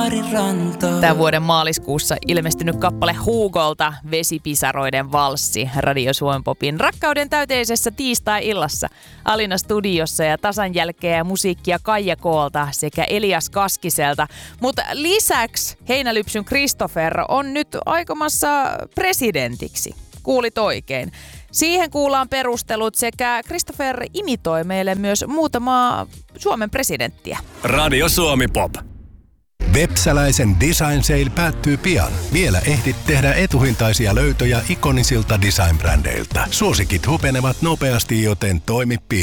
baarin rantaan. Tämän vuoden maaliskuussa ilmestynyt kappale Hugolta Vesipisaroiden valssi Radio Suomen Popin rakkauden täyteisessä tiistai-illassa. Alina studiossa ja tasan jälkeen musiikkia Kaija Koolta sekä Elias Kaskiselta. Mutta lisäksi Heinälypsyn Christopher on nyt aikomassa presidentiksi. Kuulit oikein. Siihen kuullaan perustelut sekä Christopher imitoi meille myös muutamaa Suomen presidenttiä. Radio Suomi Pop. Vepsäläisen Design Sale päättyy pian. Vielä ehdit tehdä etuhintaisia löytöjä ikonisilta design-brändeiltä. Suosikit hupenevat nopeasti, joten toimi pian.